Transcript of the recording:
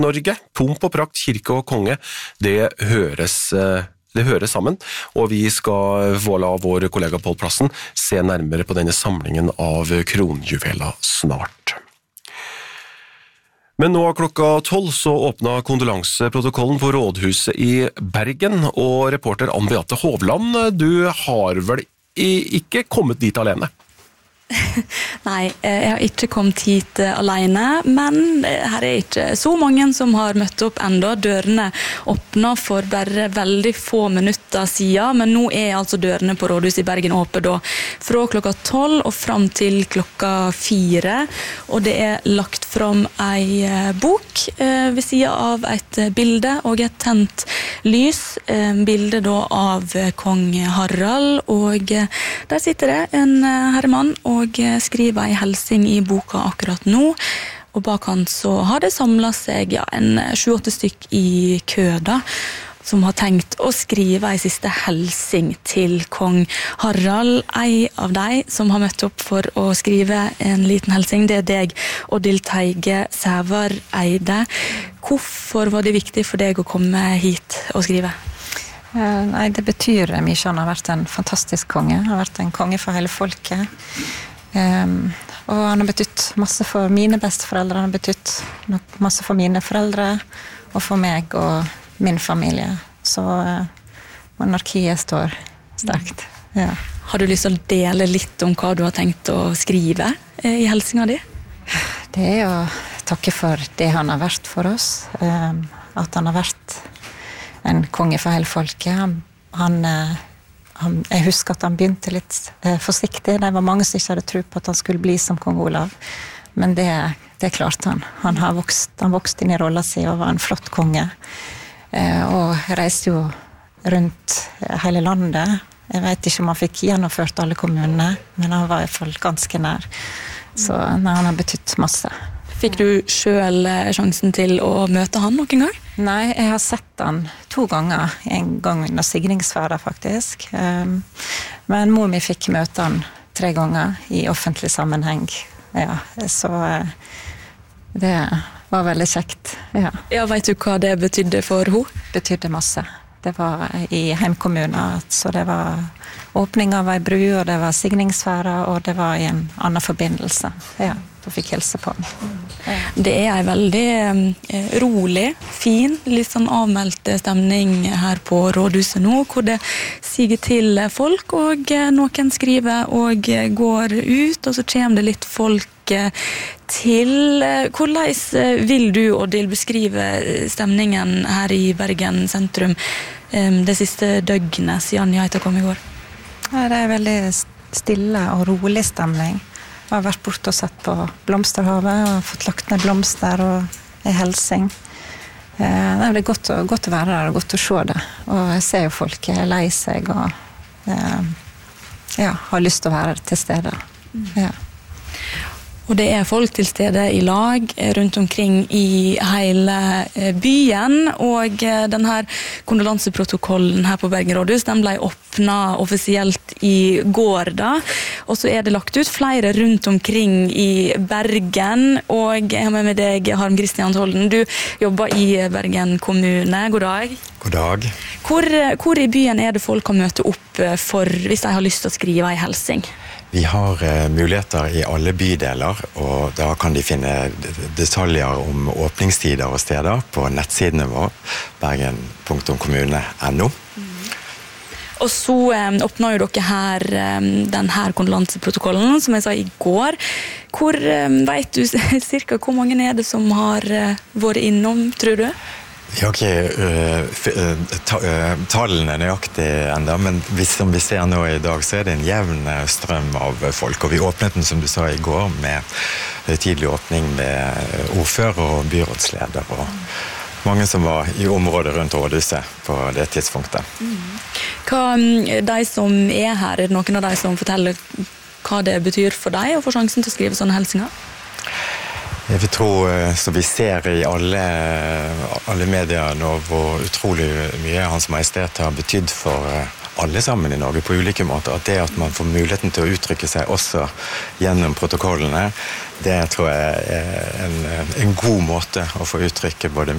Norge, pomp og prakt, kirke og konge, det høres sammen, og vi skal la vår kollega Pål Plassen se nærmere på denne samlingen av kronjuveler snart. Men nå klokka 12 så åpnet kondolanseprotokollen på Rådhuset i Bergen, og reporter Ann Beate Hovland, du har vel ikke kommet dit alene? Nei, jeg har ikke kommet hit alene, men her er ikke så mange som har møtt opp enda. Dørene åpnet for bare veldig få minutter siden, men nå er altså dørene på Rådhuset i Bergen åpne da, fra klokka 12 og frem til klokka 4, og det er lagt fram en bok ved siden av et bilde og et tent lys, bilde da av kong Harald, og der sitter det en herremann og skriver en helsing i boka akkurat nå, og bak han så har det samlet seg en 7-8 stykk i køda, som har tenkt å skrive en siste helsing til kong Harald. En av de som har møtt opp for å skrive en liten helsing, det er deg, Odil Teige Sævareide. Hvorfor var det viktig for deg å komme hit og skrive? Nei, det betyr mye. Han har vært en fantastisk konge. Han har vært en konge for hele folket. Og han har betydt masse for mine besteforeldre, han har betydt masse for mine foreldre og for meg og min familie. Så monarkiet står sterkt. Ja. Har du lyst til å dele litt om hva du har tenkt å skrive i helsinga di? Det er å takke for det han har vært for oss, at han har vært en konge for hele folket. Jeg husker at han begynte litt forsiktig. Det var mange som ikke hadde tro på at han skulle bli som kong Olav. Men det klarte han. Han vokste inn i rollen sin og var en flott konge. Og reiste jo rundt hele landet. Jeg vet ikke om han fikk gjennomført alle kommunene, men han var i hvert fall ganske nær. Så han har betydt masse. Fikk du selv sjansen til å møte han noen gang? Nei, jeg har sett han 2 ganger. En gang under signingsferda faktisk. Men mor mi fikk møte han 3 ganger i offentlig sammenheng. Ja, så det var veldig kjekt. Ja. Ja, vet du hva det betydde for henne? Betydde masse. Det var i heimkommunen, så det var åpning av ei bru, og det var signingsferda, og det var i en annen forbindelse. Ja, da fikk helse på han. Det er en veldig rolig, fin, litt sånn avmeldt stemning her på Rådhuset nå, hvor det siger til folk, og noen skriver og går ut, og så kommer det litt folk til. Hvordan vil du, Odil, beskrive stemningen her i Bergen sentrum det siste døgnet siden nyheten kom i går? Ja, det er veldig stille og rolig stemning. Jeg har vært borte og sett på blomsterhavet og fått lagt ned blomster og en helsing. Det er godt å være der og godt å se det. Og jeg ser jo folk er lei seg og har lyst til å være til stede. Ja. Og det er folk til stede i lag rundt omkring i hele byen, og denne kondolanseprotokollen her på Bergen Rådhus, den ble åpnet offisielt i går da, og så er det lagt ut flere rundt omkring i Bergen, og jeg har med deg Harm Kristian Tolden. Du jobber i Bergen kommune. God dag. God dag. Hvor i byen er det folk kan møte opp for hvis de har lyst til å skrive en helsing? Vi har muligheter i alle bydeler, og da kan de finne detaljer om åpningstider og steder på nettsidene våre, bergen.kommune.no. Og så åpner jo dere her denne kondolanseprotokollen, som jeg sa i går. Vet du cirka hvor mange er det som har vært innom, tror du? Vi har ikke tallene nøyaktig enda, men som vi ser nå i dag, så er det en jevn strøm av folk. Og vi åpnet den, som du sa i går, med tidlig åpning med ordfører og byrådsleder, og mange som var i området rundt Rådhuset på det tidspunktet. Hva de som er her, er det noen av de som forteller hva det betyr for deg å få sjansen til å skrive sånne helsinger? Jeg vil tro, som vi ser i alle medier nå, hvor utrolig mye Hans Majestet har betydd for alle sammen i Norge på ulike måter, at det at man får muligheten til å uttrykke seg også gjennom protokollene, det tror jeg er en god måte å få uttrykke både